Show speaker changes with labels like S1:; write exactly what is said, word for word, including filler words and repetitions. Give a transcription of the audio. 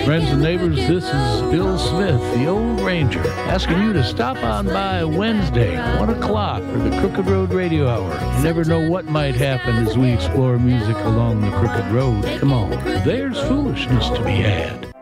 S1: Friends and neighbors, this is Bill Smith, the Old Ranger, asking you to stop on by Wednesday, one o'clock, for the Crooked Road Radio Hour. You never know what might happen as we explore music along the Crooked Road. Come on, there's foolishness to be had.